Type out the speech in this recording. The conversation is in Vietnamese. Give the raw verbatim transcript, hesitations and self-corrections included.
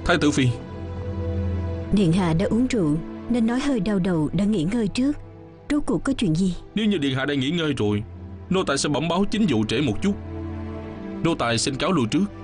Thái tử phi. Điện hạ đã uống rượu nên nói hơi đau đầu, đã nghỉ ngơi trước. Rốt cuộc có chuyện gì? Nếu như điện hạ đang nghỉ ngơi rồi, nô tài sẽ bẩm báo chính vụ trễ một chút. Nô tài xin cáo lui trước.